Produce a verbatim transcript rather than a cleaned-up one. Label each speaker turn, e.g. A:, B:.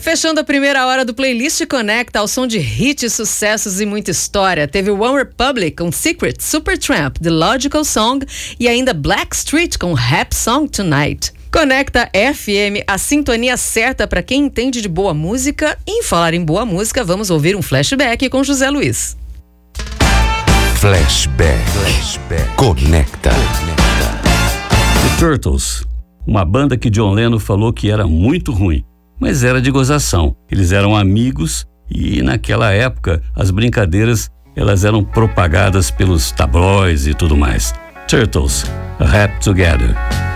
A: Fechando a primeira hora do Playlist Conecta ao som de hits, sucessos e muita história. Teve One Republic com Secret, Supertramp, The Logical Song e ainda Blackstreet com Rap Song Tonight. Conecta F M, a sintonia certa para quem entende de boa música. E em falar em boa música, vamos ouvir um flashback com José Luiz.
B: Flashback. Flashback. Conecta. Conecta.
C: The Turtles, uma banda que John Lennon falou que era muito ruim, mas era de gozação. Eles eram amigos e naquela época as brincadeiras elas eram propagadas pelos tabloides e tudo mais. Turtles, Rap Together.